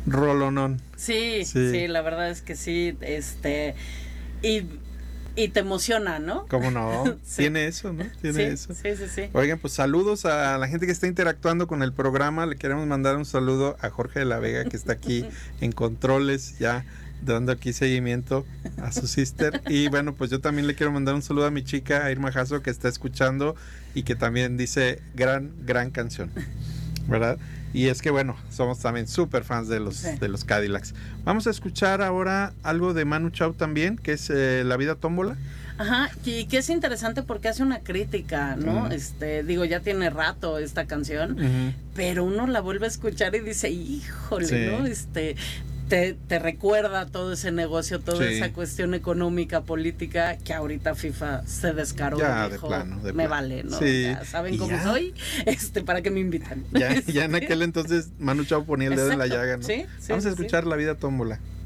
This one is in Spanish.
Rolonón. Sí, Sí. sí, la verdad es que sí, y te emociona, ¿no? ¿Cómo no? Sí. Tiene eso, ¿no? Tiene Sí, eso. sí, sí, sí. Oigan, pues saludos a la gente que está interactuando con el programa. Le queremos mandar un saludo a Jorge de la Vega, que está aquí en controles, ya dando aquí seguimiento a su sister. Y bueno, pues yo también le quiero mandar un saludo a mi chica, a Irma Jasso, que está escuchando y que también dice gran canción, ¿verdad? Y es que bueno, somos también súper fans de los Cadillacs. Vamos a escuchar ahora algo de Manu Chao también, que es La Vida Tómbola. Ajá, y que es interesante porque hace una crítica, ¿no? Digo, ya tiene rato esta canción, pero uno la vuelve a escuchar y dice, híjole, Sí. ¿no? Te recuerda todo ese negocio, toda Sí. esa cuestión económica, política, que ahorita FIFA se descaró Ya, y dijo, de plano. me vale, ¿no? Sí. Ya saben Y cómo ya. soy, para que me invitan. Ya en aquel entonces Manu Chao ponía el dedo en la llaga, ¿no? Sí, sí, Vamos a sí, escuchar La Vida Tómbola.